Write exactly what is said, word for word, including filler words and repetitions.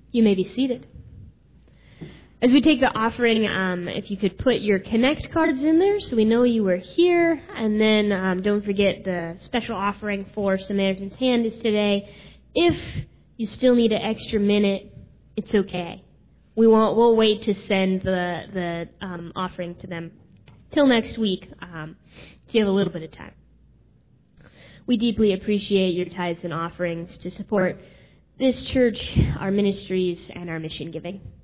You may be seated. As we take the offering, um, if you could put your Connect cards in there so we know you were here, and then um, don't forget the special offering for Samaritan's Hand is today. If you still need an extra minute, it's okay. We won't. We'll wait to send the the um, offering to them till next week, um, so you have a little bit of time. We deeply appreciate your tithes and offerings to support this church, our ministries, and our mission giving.